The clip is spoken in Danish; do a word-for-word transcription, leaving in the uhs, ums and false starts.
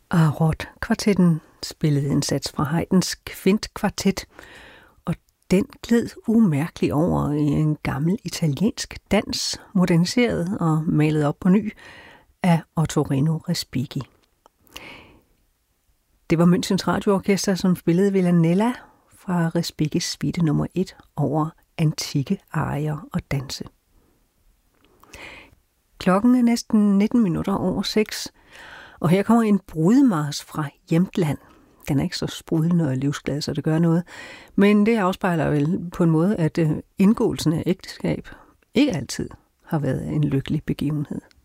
Arot-kvartetten spillede en sats fra Haydns kvintkvartet, og den gled umærkeligt over i en gammel italiensk dans, moderniseret og malet op på ny af Ottorino Respighi. Det var Münchens Radioorkester, som spillede Villanella fra Respighis suite nummer et over antikke arier og danse. Klokken er næsten nitten minutter over seks, og her kommer en brudemars fra Jämtland. Den er ikke så sprudlende og livsglad, så det gør noget. Men det afspejler vel på en måde, at indgåelsen af ægteskab ikke altid har været en lykkelig begivenhed.